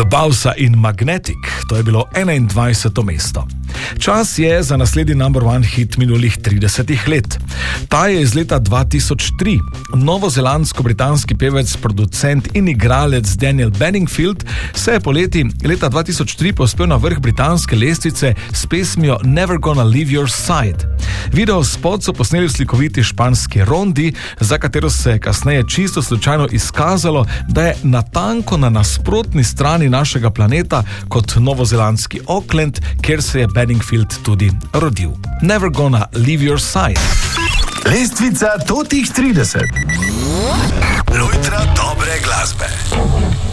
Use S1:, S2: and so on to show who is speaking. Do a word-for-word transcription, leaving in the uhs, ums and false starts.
S1: The Bausa in Magnetic, to je bilo enaindvajseto mesto. Čas je za naslednji number one hit minulih tridesetih let. Ta je iz leta dva tisoč tri. Novozelandsko-britanski pevec, producent in igralec Daniel Bedingfield se je poleti leta dva tisoč tri povzpel na vrh britanske lestvice s pesmijo Never Gonna Leave Your Side. Video spot so posneli v slikoviti španski rondi, za katero se je kasneje čisto slučajno izkazalo, da je natanko na nasprotni strani našega planeta kot novozelandski Auckland, kjer se je Bedingfield tudi rodil. Never Gonna Leave Your Side.
S2: Lestvica totih trideset. Lojtra dobre glasbe.